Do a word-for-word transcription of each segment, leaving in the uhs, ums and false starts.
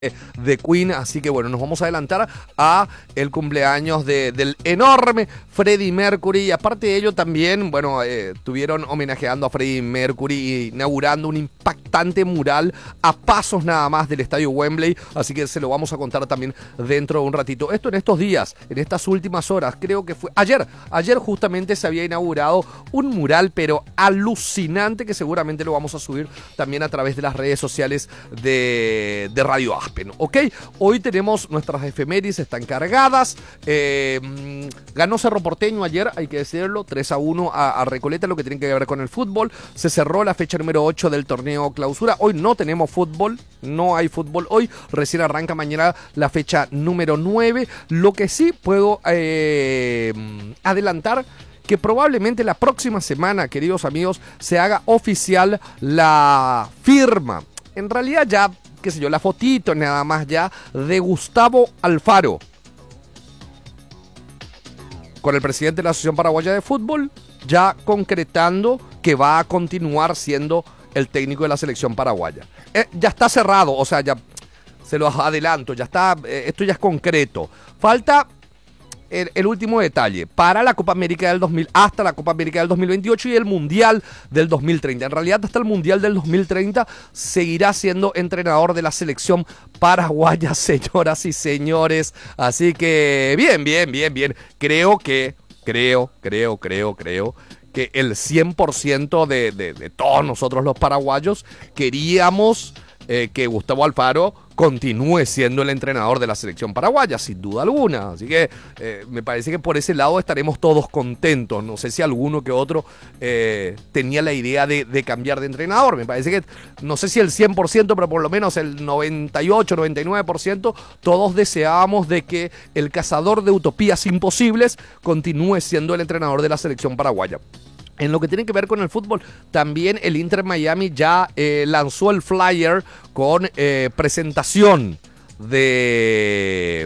de Queen, así que bueno, nos vamos a adelantar a el cumpleaños de, del enorme Freddie Mercury, y aparte de ello también, bueno, eh, estuvieron homenajeando a Freddie Mercury, inaugurando un impactante mural a pasos nada más del estadio Wembley, así que se lo vamos a contar también dentro de un ratito. Esto en estos días, en estas últimas horas, creo que fue ayer, ayer justamente se había inaugurado un mural, pero alucinante, que seguramente lo vamos a subir también a través de las redes sociales de, de Radio Aspen, ¿ok? Hoy tenemos nuestras efemérides, están cargadas. Eh, ganó Cerro Porteño ayer, hay que decirlo, tres a uno a, a Recoleta, lo que tiene que ver con el fútbol. Se cerró la fecha número ocho del torneo clausura. Hoy no tenemos fútbol, no hay fútbol hoy. Recién arranca mañana la fecha número nueve. Lo que sí puedo eh, adelantar, que probablemente la próxima semana, queridos amigos, se haga oficial la firma. En realidad ya, qué sé yo, la fotito nada más ya de Gustavo Alfaro con el presidente de la Asociación Paraguaya de Fútbol, ya concretando que va a continuar siendo el técnico de la selección paraguaya. Eh, ya está cerrado, o sea, ya se lo adelanto, ya está, eh, esto ya es concreto. Falta El, el último detalle para la Copa América del dos mil, hasta la Copa América del dos mil veintiocho y el Mundial del dos mil treinta. En realidad, hasta el Mundial del dos mil treinta seguirá siendo entrenador de la selección paraguaya, señoras y señores. Así que bien, bien, bien, bien. Creo que, creo, creo, creo, creo que el cien por ciento de, de, de todos nosotros los paraguayos queríamos eh, que Gustavo Alfaro continúe siendo el entrenador de la selección paraguaya, sin duda alguna. Así que eh, me parece que por ese lado estaremos todos contentos. No sé si alguno que otro eh, tenía la idea de, de cambiar de entrenador. Me parece que, no sé si el cien por ciento, pero por lo menos el noventa y ocho, noventa y nueve por ciento, todos deseábamos de que el cazador de utopías imposibles continúe siendo el entrenador de la selección paraguaya. En lo que tiene que ver con el fútbol, también el Inter Miami ya eh, lanzó el flyer con eh, presentación de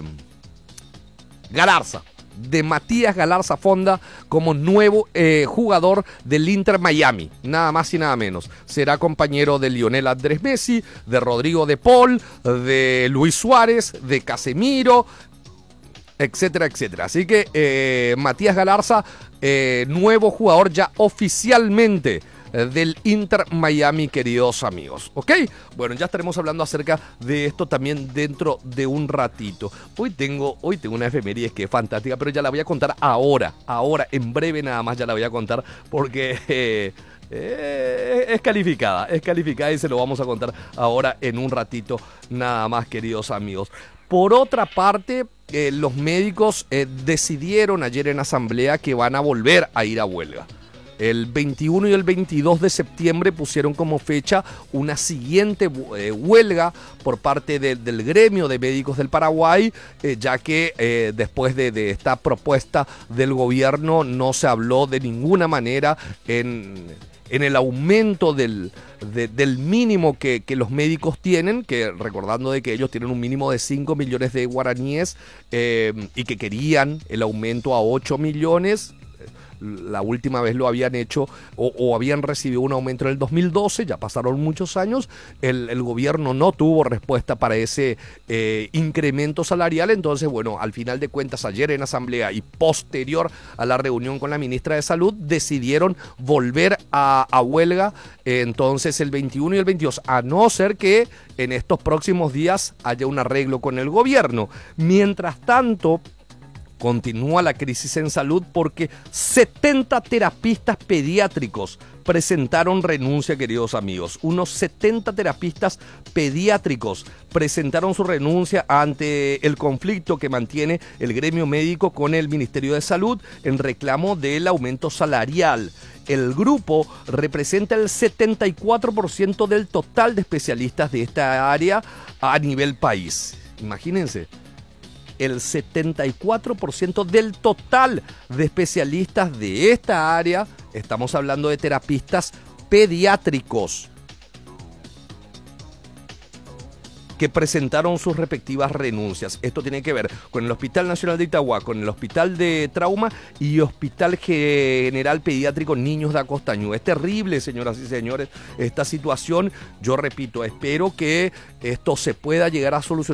Galarza, de Matías Galarza Fonda como nuevo eh, jugador del Inter Miami, nada más y nada menos. Será compañero de Lionel Andrés Messi, de Rodrigo de Paul, de Luis Suárez, de Casemiro, etcétera, etcétera. Así que eh, Matías Galarza, eh, nuevo jugador ya oficialmente eh, del Inter Miami, queridos amigos. ¿Ok? Bueno, ya estaremos hablando acerca de esto también dentro de un ratito. Hoy tengo, hoy tengo una efeméride que es fantástica, pero ya la voy a contar ahora, ahora, en breve nada más ya la voy a contar porque... Eh, Eh, es calificada, es calificada y se lo vamos a contar ahora en un ratito nada más, queridos amigos. Por otra parte, eh, los médicos eh, decidieron ayer en asamblea que van a volver a ir a huelga. El veintiuno y el veintidós de septiembre pusieron como fecha una siguiente eh, huelga por parte de, del gremio de médicos del Paraguay, eh, ya que eh, después de, de esta propuesta del gobierno no se habló de ninguna manera en... en el aumento del, de, del mínimo que, que los médicos tienen, que recordando de que ellos tienen un mínimo de cinco millones de guaraníes eh, y que querían el aumento a ocho millones. La última vez lo habían hecho o, o habían recibido un aumento en el dos mil doce, ya pasaron muchos años, el, el gobierno no tuvo respuesta para ese eh, incremento salarial. Entonces, bueno, al final de cuentas, ayer en asamblea y posterior a la reunión con la ministra de Salud, decidieron volver a, a huelga, eh, entonces el veintiuno y el veintidós, a no ser que en estos próximos días haya un arreglo con el gobierno. Mientras tanto, continúa la crisis en salud porque setenta terapistas pediátricos presentaron renuncia, queridos amigos. Unos setenta terapistas pediátricos presentaron su renuncia ante el conflicto que mantiene el gremio médico con el Ministerio de Salud en reclamo del aumento salarial. El grupo representa el setenta y cuatro por ciento del total de especialistas de esta área a nivel país. Imagínense. El setenta y cuatro por ciento del total de especialistas de esta área, estamos hablando de terapistas pediátricos. que presentaron sus respectivas renuncias. Esto tiene que ver con el Hospital Nacional de Itagua, con el Hospital de Trauma y Hospital General Pediátrico Niños de Acostañú. Es terrible, señoras y señores, esta situación. Yo repito, espero que esto se pueda llegar a solucionar